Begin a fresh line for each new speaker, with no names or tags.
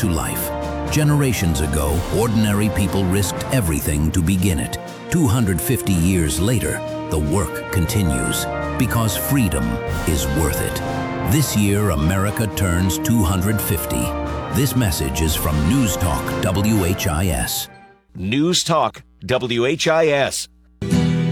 to life. Generations ago, ordinary people risked everything to begin it. 250 years later, the work continues because freedom is worth it. This year, America turns 250. This message is from News Talk WHIS.
News Talk WHIS.